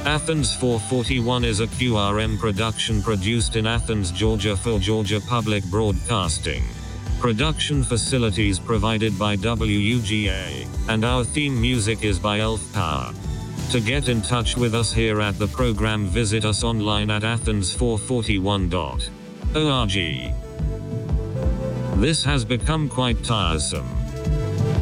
Athens 441 is a QRM production produced in Athens, Georgia for Georgia Public Broadcasting. Production facilities provided by WUGA, and our theme music is by Elf Power. To get in touch with us here at the program, visit us online at athens441.org. This has become quite tiresome.